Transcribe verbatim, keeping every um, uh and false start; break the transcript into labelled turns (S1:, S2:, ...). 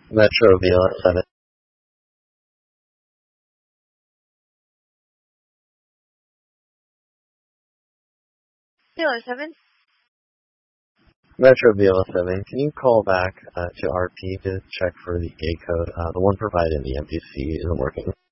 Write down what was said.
S1: Metro V L seven.
S2: V L seven?
S1: Metro V L seven, can you call back uh, to R P to check for the gate code? Uh, the one provided in the M P C isn't working.